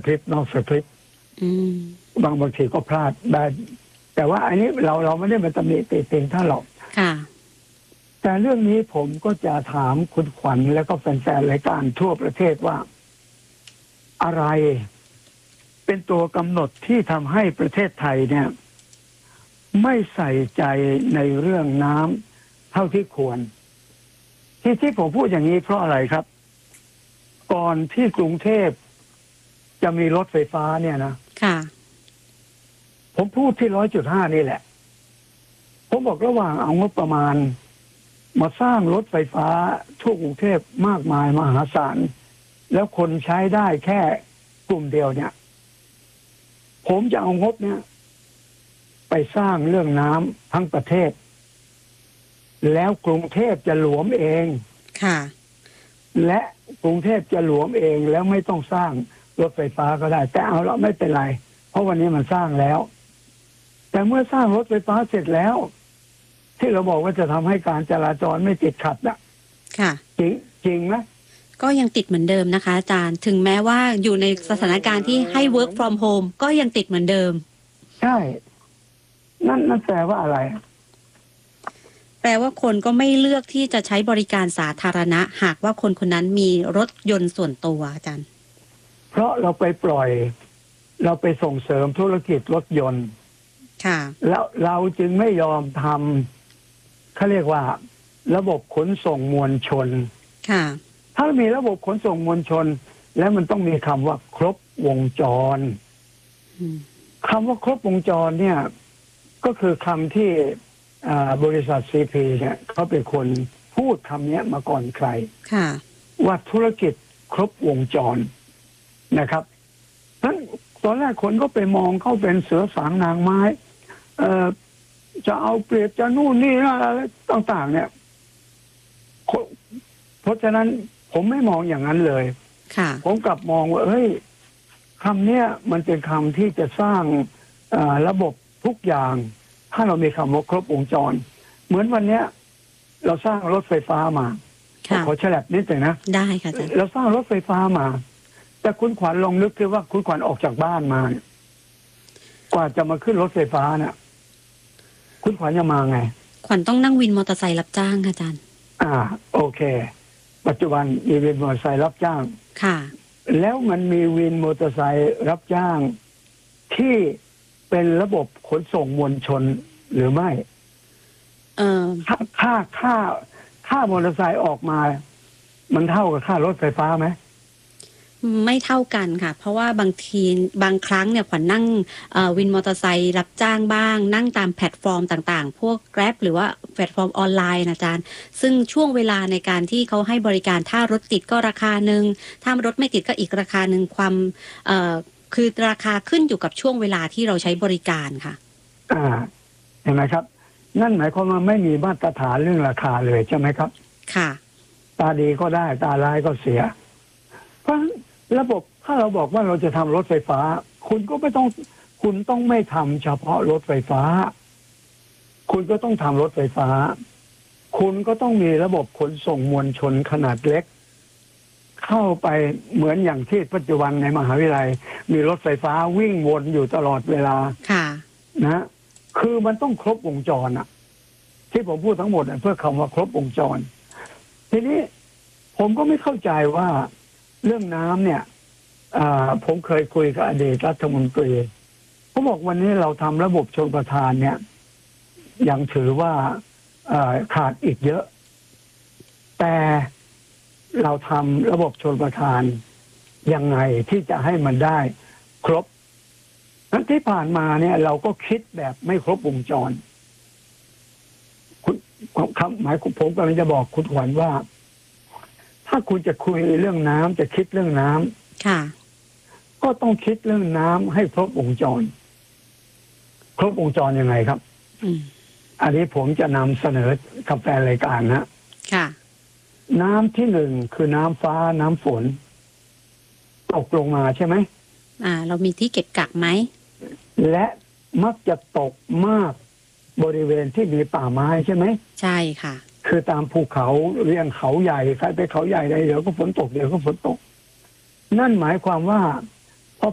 คริปต์นอกสคริปต์บางทีก็พลาดได้แต่ว่าอันนี้เราไม่ได้มาตำหนิติเตียนท่านหรอกค่ะแต่เรื่องนี้ผมก็จะถามคุณขวัญและก็แฟนๆรายการทั่วประเทศว่าอะไรเป็นตัวกำหนดที่ทำให้ประเทศไทยเนี่ยไม่ใส่ใจในเรื่องน้ำเท่าที่ควรที่ผมพูดอย่างนี้เพราะอะไรครับก่อนที่กรุงเทพจะมีรถไฟฟ้าเนี่ยนะค่ะผมพูดที่100.5นี่แหละผมบอกระหว่างเอางบประมาณมาสร้างรถไฟฟ้าทั่วกรุงเทพมากมายมหาศาลแล้วคนใช้ได้แค่กลุ่มเดียวเนี่ยผมจะเอางบเนี่ยไปสร้างเรื่องน้ำทั้งประเทศแล้วกรุงเทพจะหลวมเองค่ะและกรุงเทพจะหลวมเองแล้วไม่ต้องสร้างรถไฟฟ้าก็ได้แต่เอาละไม่เป็นไรเพราะวันนี้มันสร้างแล้วแต่เมื่อสร้างรถไฟฟ้าเสร็จแล้วที่เราบอกว่าจะทำให้การจราจรไม่ติดขัดนะค่ะจริงไหมก็ยังติดเหมือนเดิมนะคะอาจารย์ถึงแม้ว่าอยู่ในสถานการณ์ที่ให้ work from home ก็ยังติดเหมือนเดิมใช่นั่นแปลว่าอะไรแปลว่าคนก็ไม่เลือกที่จะใช้บริการสาธารณะหากว่าคนคนนั้นมีรถยนต์ส่วนตัวอาจารย์เพราะเราไปปล่อยเราไปส่งเสริมธุรกิจรถยนต์ค่ะแล้วเราจึงไม่ยอมทำเขาเรียกว่าระบบขนส่งมวลชนค่ะถ้ามีระบบขนส่งมวลชนแล้วมันต้องมีคำว่าครบวงจรคำว่าครบวงจรเนี่ยก็คือคำที่บริษัทซีพีเนี่ยเขาเป็นคนพูดคำนี้มาก่อนใครว่าธุรกิจครบวงจรนะครับนั้นตอนแรกคนก็ไปมองเขาเป็นเสือสางนางไม้จะเอาเปรียบจะนู่นนี่อะไรต่างๆเนี่ยเพราะฉะนั้นผมไม่มองอย่างนั้นเลยผมกลับมองว่าเฮ้ยคำนี้มันเป็นคำที่จะสร้างระบบทุกอย่างถ้าเรามีคำว่าครบวงจรเหมือนวันนี้เราสร้างรถไฟฟ้ามาขอแฉลบนิดหนึ่งนะได้ค่ะเราสร้างรถไฟฟ้ามาแต่คุณขวัญลองนึกดูว่าคุณขวัญออกจากบ้านมากว่าจะมาขึ้นรถไฟฟ้าเนี่ยคุณขวัญจะมาไงขวัญต้องนั่งวินมอเตอร์ไซค์รับจ้างค่ะอาจารย์โอเคปัจจุบันมีวินมอเตอร์ไซค์รับจ้างค่ะแล้วมันมีวินมอเตอร์ไซค์รับจ้างที่เป็นระบบขนส่งมวลชนหรือไม่ค่ามอเตอร์ไซค์ออกมามันเท่ากับค่ารถไฟฟ้าไหมไม่เท่ากันค่ะเพราะว่าบางครั้งเนี่ยขวัญนั่งวินมอเตอร์ไซค์รับจ้างบ้างนั่งตามแพลตฟอร์มต่างๆพวก Grab หรือว่าแพลตฟอร์มออนไลน์นะอาจารย์ซึ่งช่วงเวลาในการที่เขาให้บริการถ้ารถติดก็ราคาหนึ่งถ้ารถไม่ติดก็อีกราคาหนึ่งความคือราคาขึ้นอยู่กับช่วงเวลาที่เราใช้บริการค่ะเห็นไหมครับนั่นหมายความว่าไม่มีมาตรฐานเรื่องราคาเลยใช่ไหมครับค่ะตาดีก็ได้ตาร้ายก็เสียเพราะระบบถ้าเราบอกว่าเราจะทำรถไฟฟ้าคุณต้องไม่ทำเฉพาะรถไฟฟ้าคุณก็ต้องทำรถไฟฟ้าคุณก็ต้องมีระบบขนส่งมวลชนขนาดเล็กเข้าไปเหมือนอย่างที่ปัจจุบันในมหาวิทยาลัยมีรถไฟฟ้าวิ่งวนอยู่ตลอดเวลานะคือมันต้องครบวงจรที่ผมพูดทั้งหมดเพื่อคำว่าครบวงจรทีนี้ผมก็ไม่เข้าใจว่าเรื่องน้ำเนี่ยผมเคยคุยกับอดีตรัฐมนตรีเขาบอกวันนี้เราทำระบบชลประทานเนี่ยยังถือว่าขาดอีกเยอะแต่เราทำระบบชลประทานยังไงที่จะให้มันได้ครบนั้นที่ผ่านมาเนี่ยเราก็คิดแบบไม่ครบวงจรหมายผมกำลังจะบอกคุณขวัญว่าถ้าคุณจะคุยเรื่องน้ำจะคิดเรื่องน้ำก็ต้องคิดเรื่องน้ำให้ครบวงจรครบวงจรยังไงครับอันนี้ผมจะนำเสนอกับแฟนรายการนะน้ำที่หนึ่งคือน้ำฟ้าน้ำฝนตกลงมาใช่ไหมเรามีที่เก็บกักไหมและมักจะตกมากบริเวณที่มีป่าไม้ใช่ไหมใช่ค่ะคือตามภูเขาเรียงเขาใหญ่ใครไปเขาใหญ่ใดเดี๋ยวก็ฝนตกเดี๋ยวก็ฝนตกนั่นหมายความว่า